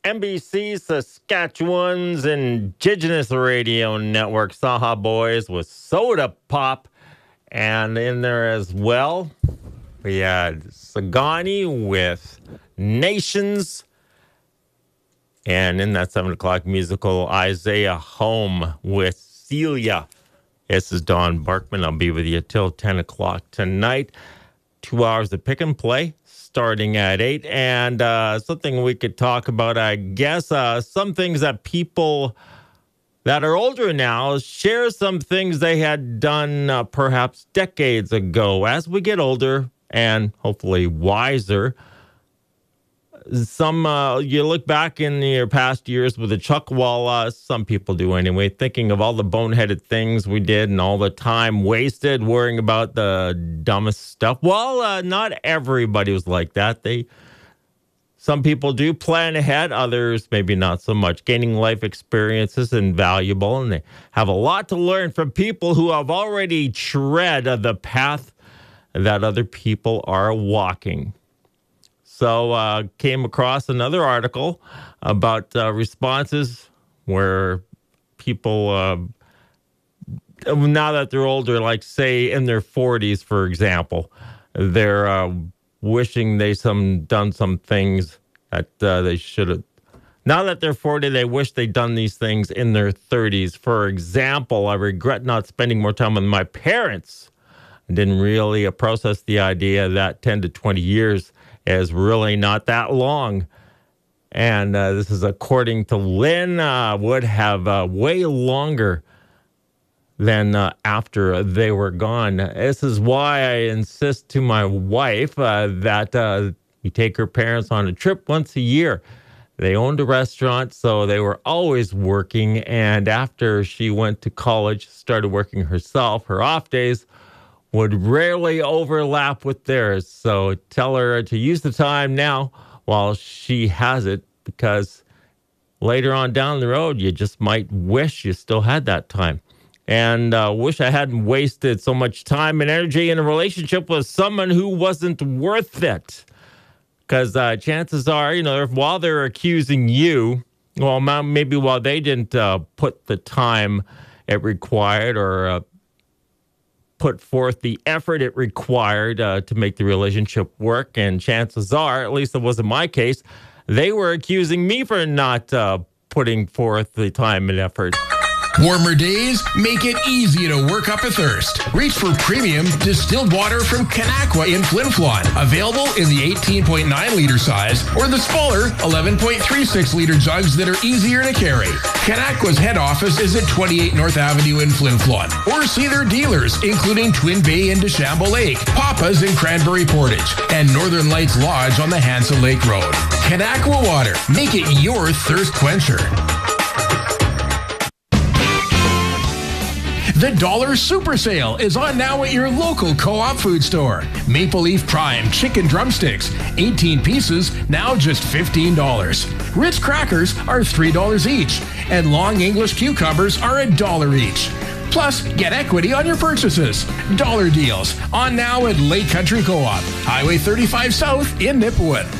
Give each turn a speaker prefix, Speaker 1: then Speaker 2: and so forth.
Speaker 1: NBC Saskatchewan's Indigenous Radio Network, Saha Boys with Soda Pop. And in there as well, we had Sagani with Nations. And in that 7 o'clock musical, Isaiah Home with Celia. This is Don Barkman. I'll be with you till 10 o'clock tonight. 2 hours of pick and play starting at 8. And something we could talk about, I guess, some things that people that are older now share some things they had done perhaps decades ago. As we get older and hopefully wiser, some you look back in your past years with a chuckle, some people do anyway, thinking of all the boneheaded things we did and all the time wasted worrying about the dumbest stuff. Well, not everybody was like that. Some people do plan ahead, others maybe not so much. Gaining life experience is invaluable, and they have a lot to learn from people who have already tread the path that other people are walking. So came across another article about responses where people, now that they're older, like say in their 40s, for example, they're wishing they done some things that they should have. Now that they're 40, they wish they'd done these things in their 30s. For example, I regret not spending more time with my parents. I didn't really process the idea that 10 to 20 years is really not that long. And this is according to Lynn, would have way longer than after they were gone. This is why I insist to my wife that we take her parents on a trip once a year. They owned a restaurant, so they were always working. And after she went to college, started working herself, her off days would rarely overlap with theirs. So tell her to use the time now while she has it, because later on down the road, you just might wish you still had that time. And wish I hadn't wasted so much time and energy in a relationship with someone who wasn't worth it. Because chances are, while they're accusing you, well, maybe while they didn't put the time it required or put forth the effort it required to make the relationship work. And chances are, at least it wasn't my case, they were accusing me for not putting forth the time and effort.
Speaker 2: Warmer days make it easy to work up a thirst. Reach for premium distilled water from Kanakwa in Flin Flon. Available in the 18.9-liter size or the smaller 11.36-liter jugs that are easier to carry. Kanakwa's head office is at 28 North Avenue in Flin Flon. Or see their dealers, including Twin Bay and DeChambeau Lake, Papa's in Cranberry Portage, and Northern Lights Lodge on the Hansa Lake Road. Kanakwa Water. Make it your thirst quencher. The Dollar Super Sale is on now at your local Co-op food store. Maple Leaf Prime chicken drumsticks, 18 pieces, now just $15. Ritz crackers are $3 each, and long English cucumbers are $1 each. Plus, get equity on your purchases. Dollar deals on now at Lake Country Co-op, Highway 35 South in Nipawin.